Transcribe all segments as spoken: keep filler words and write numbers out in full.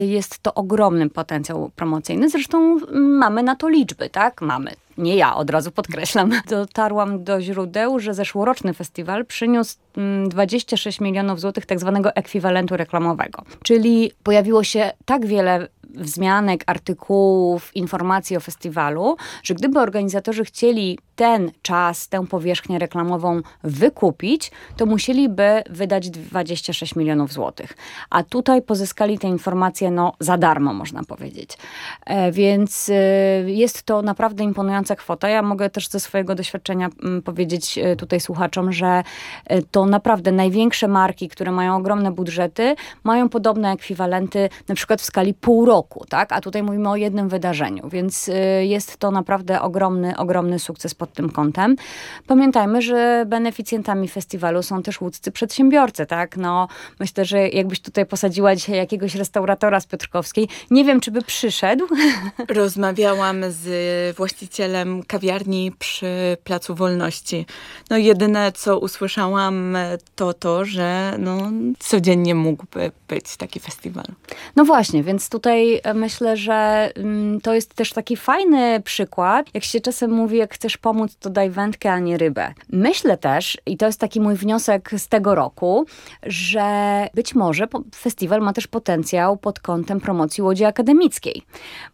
jest to ogromny potencjał promocyjny. Zresztą mamy na to liczby, tak? Mamy. Nie ja, od razu podkreślam. Dotarłam do źródeł, że zeszłoroczny festiwal przyniósł dwadzieścia sześć milionów złotych tak zwanego ekwiwalentu reklamowego. Czyli pojawiło się tak wiele wzmianek, artykułów, informacji o festiwalu, że gdyby organizatorzy chcieli ten czas, tę powierzchnię reklamową wykupić, to musieliby wydać dwadzieścia sześć milionów złotych. A tutaj pozyskali te informacje no, za darmo, można powiedzieć. E, więc e, jest to naprawdę imponująca kwota. Ja mogę też ze swojego doświadczenia m, powiedzieć e, tutaj słuchaczom, że e, to naprawdę największe marki, które mają ogromne budżety, mają podobne ekwiwalenty na przykład w skali pół roku, tak? A tutaj mówimy o jednym wydarzeniu, więc e, jest to naprawdę ogromny, ogromny sukces pod tym kątem. Pamiętajmy, że beneficjentami festiwalu są też łódzcy przedsiębiorcy, tak? No, myślę, że jakbyś tutaj posadziła dzisiaj jakiegoś restauratora z Piotrkowskiej, nie wiem, czy by przyszedł. Rozmawiałam z właścicielem kawiarni przy Placu Wolności. No jedyne, co usłyszałam, to to, że no, codziennie mógłby być taki festiwal. No właśnie, więc tutaj myślę, że mm, to jest też taki fajny przykład. Jak się czasem mówi, jak chcesz pomóc, to daj wędkę, a nie rybę. Myślę też, i to jest taki mój wniosek z tego roku, że być może festiwal ma też potencjał pod kątem promocji Łodzi Akademickiej.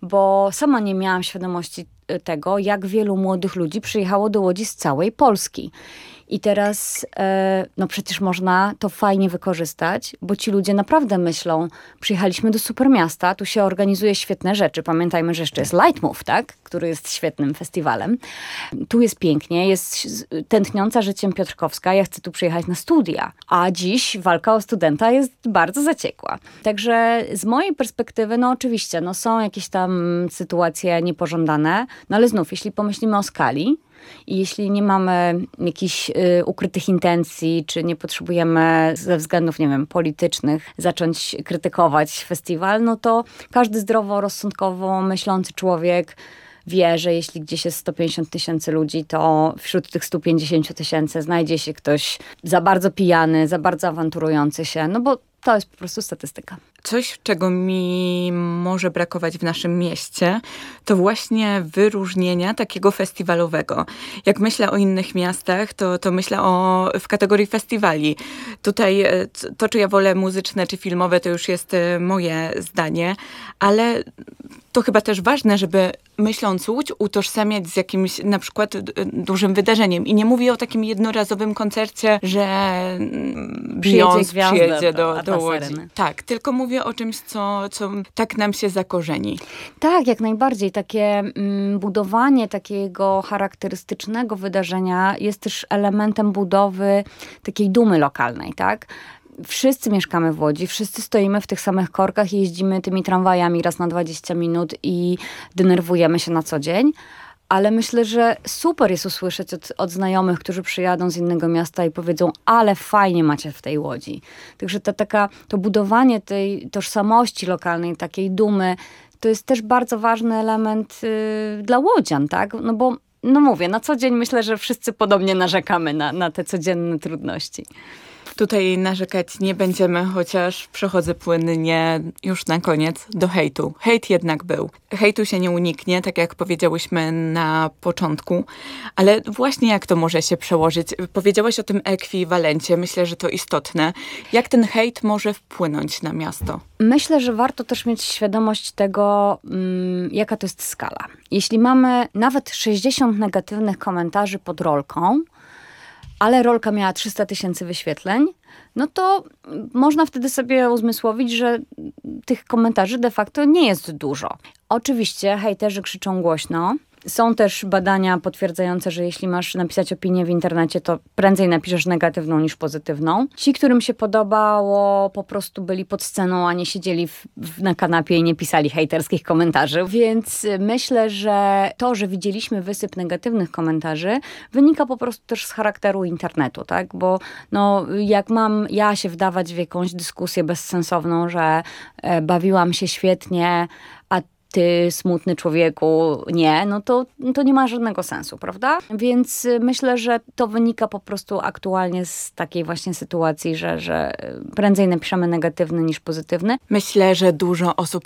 Bo sama nie miałam świadomości tego, jak wielu młodych ludzi przyjechało do Łodzi z całej Polski. I teraz, no przecież można to fajnie wykorzystać, bo ci ludzie naprawdę myślą, przyjechaliśmy do super miasta, tu się organizuje świetne rzeczy. Pamiętajmy, że jeszcze jest Lightmove, tak? Który jest świetnym festiwalem. Tu jest pięknie, jest tętniąca życiem Piotrkowska, ja chcę tu przyjechać na studia. A dziś walka o studenta jest bardzo zaciekła. Także z mojej perspektywy, no oczywiście, no są jakieś tam sytuacje niepożądane, no ale znów, jeśli pomyślimy o skali, i jeśli nie mamy jakichś y, ukrytych intencji, czy nie potrzebujemy ze względów, nie wiem, politycznych zacząć krytykować festiwal, no to każdy zdroworozsądkowo myślący człowiek wie, że jeśli gdzieś jest sto pięćdziesiąt tysięcy ludzi, to wśród tych stu pięćdziesięciu tysięcy znajdzie się ktoś za bardzo pijany, za bardzo awanturujący się, no bo to jest po prostu statystyka. Coś, czego mi może brakować w naszym mieście, to właśnie wyróżnienia takiego festiwalowego. Jak myślę o innych miastach, to, to myślę o, w kategorii festiwali. Tutaj to, czy ja wolę muzyczne, czy filmowe, to już jest moje zdanie, ale to chyba też ważne, żeby myśląc Łódź utożsamiać z jakimś na przykład dużym wydarzeniem. I nie mówię o takim jednorazowym koncercie, że Beyoncé przyjedzie do, do Łodzi. Tak, tylko mówię o czymś, co, co tak nam się zakorzeni. Tak, jak najbardziej. Takie mm, budowanie takiego charakterystycznego wydarzenia jest też elementem budowy takiej dumy lokalnej, tak? Wszyscy mieszkamy w Łodzi, wszyscy stoimy w tych samych korkach i jeździmy tymi tramwajami raz na dwadzieścia minut i denerwujemy się na co dzień. Ale myślę, że super jest usłyszeć od, od znajomych, którzy przyjadą z innego miasta i powiedzą, ale fajnie macie w tej Łodzi. Także to, taka, to budowanie tej tożsamości lokalnej, takiej dumy, to jest też bardzo ważny element yy, dla łodzian, tak? No bo, no mówię, na co dzień myślę, że wszyscy podobnie narzekamy na, na te codzienne trudności. Tutaj narzekać nie będziemy, chociaż przechodzę płynnie już na koniec do hejtu. Hejt jednak był. Hejtu się nie uniknie, tak jak powiedziałyśmy na początku, ale właśnie jak to może się przełożyć? Powiedziałaś o tym ekwiwalencie, myślę, że to istotne. Jak ten hejt może wpłynąć na miasto? Myślę, że warto też mieć świadomość tego, um, jaka to jest skala. Jeśli mamy nawet sześćdziesiąt negatywnych komentarzy pod rolką, ale rolka miała trzysta tysięcy wyświetleń, no to można wtedy sobie uzmysłowić, że tych komentarzy de facto nie jest dużo. Oczywiście hejterzy krzyczą głośno. Są też badania potwierdzające, że jeśli masz napisać opinię w internecie, to prędzej napiszesz negatywną niż pozytywną. Ci, którym się podobało, po prostu byli pod sceną, a nie siedzieli w, w, na kanapie i nie pisali hejterskich komentarzy. Więc myślę, że to, że widzieliśmy wysyp negatywnych komentarzy, wynika po prostu też z charakteru internetu, tak? Bo no, jak mam ja się wdawać w jakąś dyskusję bezsensowną, że e, bawiłam się świetnie, a ty smutny człowieku, nie, no to, to nie ma żadnego sensu, prawda? Więc myślę, że to wynika po prostu aktualnie z takiej właśnie sytuacji, że, że prędzej napiszemy negatywny niż pozytywny. Myślę, że dużo osób